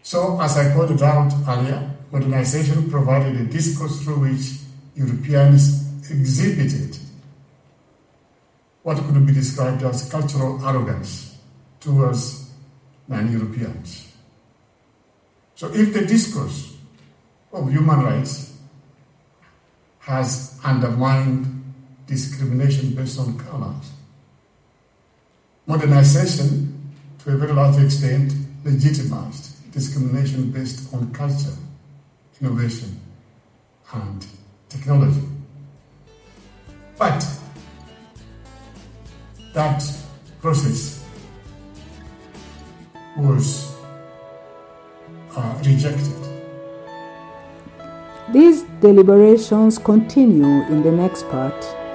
So, as I pointed out earlier, modernization provided a discourse through which Europeans exhibited what could be described as cultural arrogance towards non-Europeans. So if the discourse of human rights has undermined discrimination based on colors, modernization, to a very large extent, legitimized discrimination based on culture, innovation, and technology. But that process was rejected. These deliberations continue in the next part.